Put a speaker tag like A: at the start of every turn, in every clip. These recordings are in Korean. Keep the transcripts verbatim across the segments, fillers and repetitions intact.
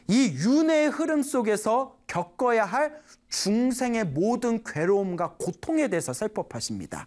A: 이 윤회의 흐름 속에서 겪어야 할 중생의 모든 괴로움과 고통에 대해서 설법하십니다.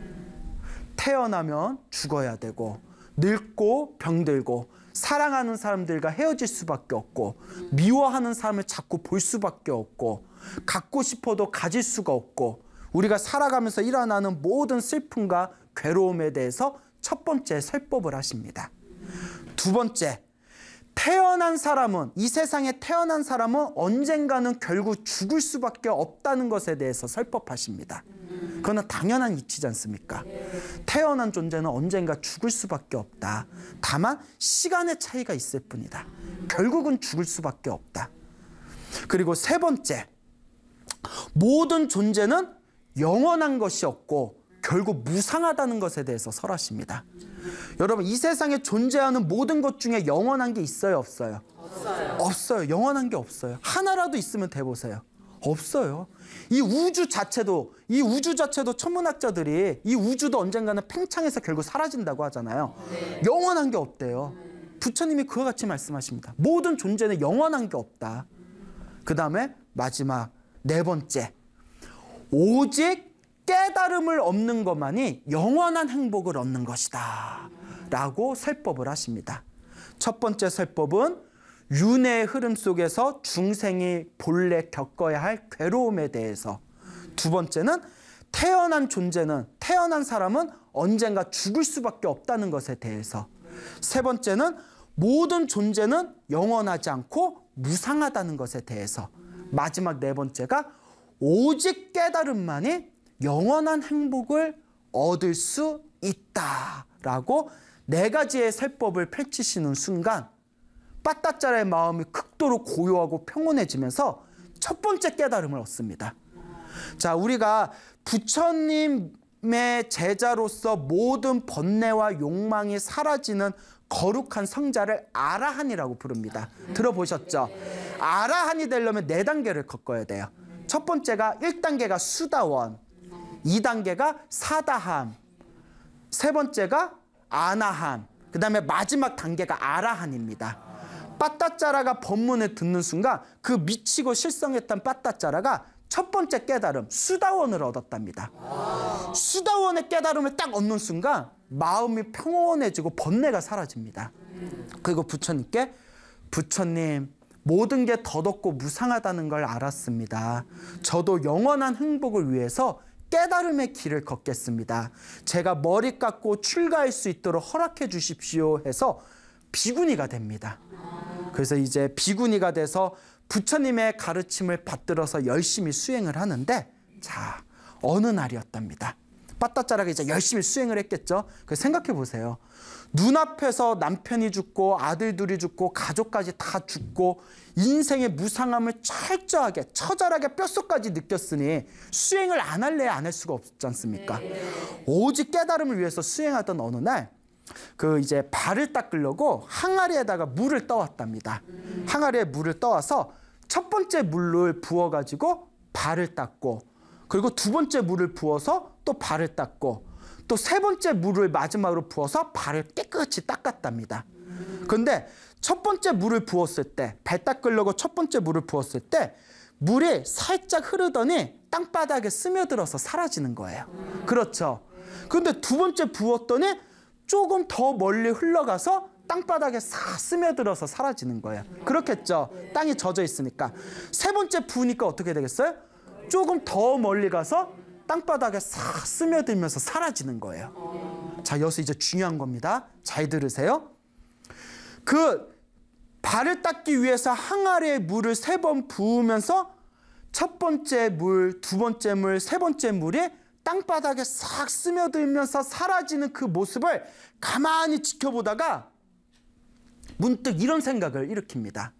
A: 태어나면 죽어야 되고, 늙고 병들고, 사랑하는 사람들과 헤어질 수밖에 없고, 미워하는 사람을 자꾸 볼 수밖에 없고, 갖고 싶어도 가질 수가 없고, 우리가 살아가면서 일어나는 모든 슬픔과 괴로움에 대해서 첫 번째 설법을 하십니다. 두 번째, 태어난 사람은, 이 세상에 태어난 사람은 언젠가는 결국 죽을 수밖에 없다는 것에 대해서 설법하십니다. 그거는 당연한 이치지 않습니까? 태어난 존재는 언젠가 죽을 수밖에 없다. 다만 시간의 차이가 있을 뿐이다. 결국은 죽을 수밖에 없다. 그리고 세 번째, 모든 존재는 영원한 것이 없고 결국 무상하다는 것에 대해서 설하십니다. 여러분, 이 세상에 존재하는 모든 것 중에 영원한 게 있어요, 없어요?
B: 없어요.
A: 없어요. 영원한 게 없어요. 하나라도 있으면 대보세요. 없어요. 이 우주 자체도, 이 우주 자체도 천문학자들이 이 우주도 언젠가는 팽창해서 결국 사라진다고 하잖아요.
B: 네.
A: 영원한 게 없대요. 부처님이 그와 같이 말씀하십니다. 모든 존재는 영원한 게 없다. 그 다음에 마지막 네 번째, 오직 깨달음을 얻는 것만이 영원한 행복을 얻는 것이다 라고 설법을 하십니다. 첫 번째 설법은 윤회의 흐름 속에서 중생이 본래 겪어야 할 괴로움에 대해서, 두 번째는 태어난 존재는, 태어난 사람은 언젠가 죽을 수밖에 없다는 것에 대해서, 세 번째는 모든 존재는 영원하지 않고 무상하다는 것에 대해서, 마지막 네 번째가 오직 깨달음만이 영원한 행복을 얻을 수 있다라고 네 가지의 설법을 펼치시는 순간 빠따짜라의 마음이 극도로 고요하고 평온해지면서 첫 번째 깨달음을 얻습니다. 자, 우리가 부처님의 제자로서 모든 번뇌와 욕망이 사라지는 거룩한 성자를 아라한이라고 부릅니다. 들어보셨죠? 아라한이 되려면 네 단계를 겪어야 돼요. 첫 번째가 일 단계가 수다원, 이 단계가 사다함, 세 번째가 아나함, 그 다음에 마지막 단계가 아라한입니다. 빠따짜라가 법문을 듣는 순간 그 미치고 실성했던 빠따짜라가 첫 번째 깨달음, 수다원을 얻었답니다. 수다원의 깨달음을 딱 얻는 순간 마음이 평온해지고 번뇌가 사라집니다. 그리고 부처님께, 부처님, 모든 게 덧없고 무상하다는 걸 알았습니다. 저도 영원한 행복을 위해서 깨달음의 길을 걷겠습니다. 제가 머리 깎고 출가할 수 있도록 허락해 주십시오 해서 비구니가 됩니다. 그래서 이제 비구니가 돼서 부처님의 가르침을 받들어서 열심히 수행을 하는데, 자, 어느 날이었답니다. 빠따짜라가 이제 열심히 수행을 했겠죠. 그래서 생각해 보세요. 눈앞에서 남편이 죽고 아들 둘이 죽고 가족까지 다 죽고 인생의 무상함을 철저하게 처절하게 뼛속까지 느꼈으니 수행을 안 할래 안 할 수가 없지 않습니까?
B: 네.
A: 오직 깨달음을 위해서 수행하던 어느 날 그 이제 발을 닦으려고 항아리에다가 물을 떠왔답니다.
B: 음.
A: 항아리에 물을 떠와서 첫 번째 물을 부어가지고 발을 닦고, 그리고 두 번째 물을 부어서 또 발을 닦고, 또 세 번째 물을 마지막으로 부어서 발을 깨끗이 닦았답니다. 그런데 첫 번째 물을 부었을 때, 발 닦으려고 첫 번째 물을 부었을 때 물이 살짝 흐르더니 땅바닥에 스며들어서 사라지는 거예요. 그렇죠? 그런데 두 번째 부었더니 조금 더 멀리 흘러가서 땅바닥에 싹 스며들어서 사라지는 거예요. 그렇겠죠? 땅이 젖어 있으니까. 세 번째 부으니까 어떻게 되겠어요? 조금 더 멀리 가서 땅바닥에 싹 스며들면서 사라지는 거예요. 자, 여기서 이제 중요한 겁니다. 잘 들으세요. 그 발을 닦기 위해서 항아리에 물을 세 번 부으면서 첫 번째 물, 두 번째 물, 세 번째 물이 땅바닥에 싹 스며들면서 사라지는 그 모습을 가만히 지켜보다가 문득 이런 생각을 일으킵니다.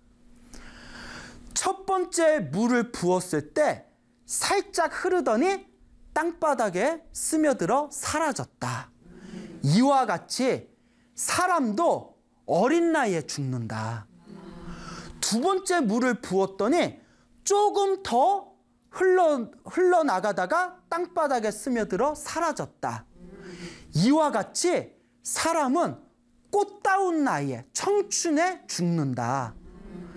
A: 첫 번째 물을 부었을 때 살짝 흐르더니 땅바닥에 스며들어 사라졌다. 이와 같이 사람도 어린 나이에 죽는다. 두 번째 물을 부었더니 조금 더 흘러, 흘러나가다가 땅바닥에 스며들어 사라졌다. 이와 같이 사람은 꽃다운 나이에, 청춘에 죽는다.